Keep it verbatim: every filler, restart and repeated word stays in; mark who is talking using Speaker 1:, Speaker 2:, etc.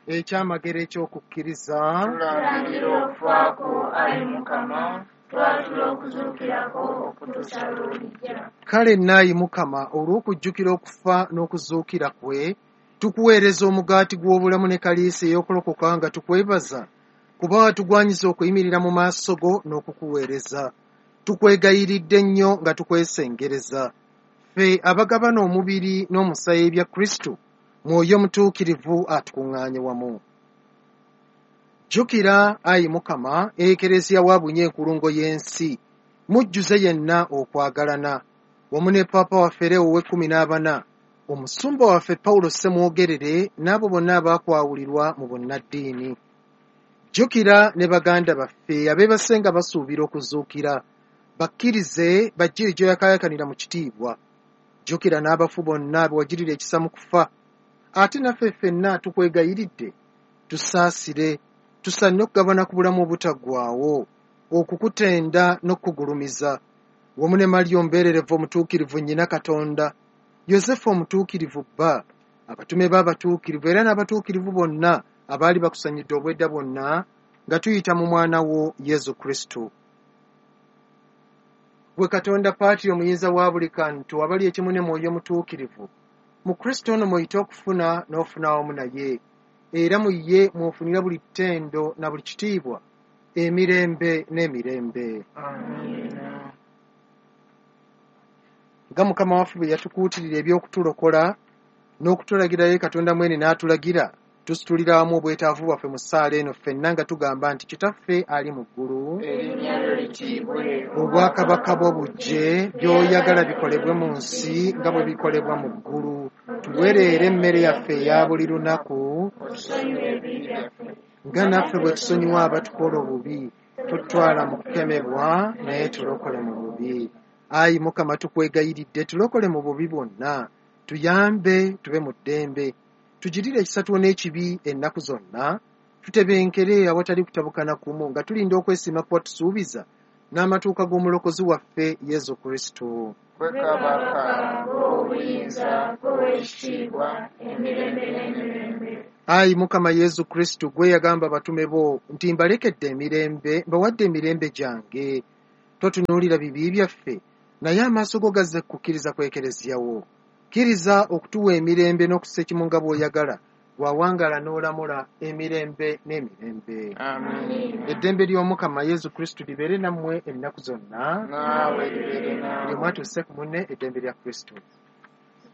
Speaker 1: ekyamagero eky'okukkiriza
Speaker 2: tulangira okufaako Ayi Mukama, twatula okuzuukirako okutuusa lw'olijja.
Speaker 1: kale naayi Mukama, olw'okujjukira okufa n'okuzuukira kwe, tukuweereza omugaati gw'obulamu ne kaliisa ey'okulokoka nga tukwebaza kuba watugwanyiza okuyimirira mu maaso go n'okukuweereza. Tukwegayiridde nnyo nga tukwesengereza, ffe abagabana omubiri n'omusaayi ebya Kristo, Mwoyo Mutuukirivu atukuŋŋaanye wamu. Jjukira, Ayi Mukama, ekereziya waabunye enkulungo y'ensi, mujjuze yenna okwagalana, wamu ne Paapa waffe Leo ow'ekkumi n'abana, omusumba waffe Pawulo Ssemwogerere n'abo bonna abaakwawulirwa mu bonnaddiini. Jjukira ne baganda baffe abeebase nga basuubira okuzuukira, bakkirize bajjire gy'oyakaayakanira mu kitiibwa. Jjukira n'abafu bonna bewagirira ekisa mu kufa. Ate naffe ffenna tukwegayiridde, tusaasire, tusanne okugabana ku bulamu obutaggwaawo, okukutenda n'okugulumiza, wamu ne Maliyo omubeererevu omutuukirivu nnyina Katonda, Yozefu omutuukirivu bba, abatume b'abatuukirivu era n'abatuukirivu bonna abaali bakusanyidde obwedda bwonna, nga tuyita mu mwana wo Yezu Kristo. Gwe Katonda Paatiri omuyinza wa buli kantu, abali ekimu ne Mwoyo Mutuukirivu, mu Kristo ono muyite okufuna n'ofuna wamu naye, era mu ye mwofunira buli ttendo na buli kitiibwa, emirembe n'emirembe.
Speaker 2: Amiina.
Speaker 1: Nga Mukama waffe bwe yatukuutirira eby'okutulokola n'okutulagirayo Katonda mwene n'atulagira, tusitulira wamu obwetaavu bwaffe mu ssaala eno ffenna nga tugamba nti Kitaffe ali mu ggulu,
Speaker 2: erinnya lyo litiibwe,
Speaker 1: obwakabaka bwo bujje, by'oyagala bikolebwe mu nsi nga bwe bikolebwa mu ggulu. Tuwereere emmere yaffe eya buli lunaku,
Speaker 2: otusonyiwe ebibi byaffe,
Speaker 1: nga naffe bwe tusonyiwa abatukola obubi, totwala mu kukemebwa, naye tulokole mu bubi. Ayi Mukama, tukwegayiridde tulokole mu bubi bwonna, tuyambe tube mu ddembe, tugirire ekisa n'ekibi ennaku zonna, tutebenkere awatali kutabukana kumu, nga tulinda okwesiima kuba tusuubiza n'amatuuka g'omulokozi waffe Yezu Kristo.
Speaker 2: gwe kabaka, gwe obuyinza, gwe w'ekitiibwa, emirembe n'emirembe.
Speaker 1: Ayi Mukama Yezu Kristo, gwe yagamba abatume bo nti mbalekedde emirembe, mbawadde emirembe gyange. Totunuulira bibi byaffe, naye amaaso go gazze kukkiriza kwekereziya wo. Kkiriza okutuwa emirembe n'okussa ekimu nga bw'oyagala, bw'awangaala n'olamula emirembe n'emirembe.
Speaker 2: Amiina.
Speaker 1: Eddembe ly'Omukama Yezu Kristo libeere nammwe ennaku zonna.
Speaker 2: Naawe libeere naawe.
Speaker 1: Buli omu atuuse ku munne eddembe lya Kristo.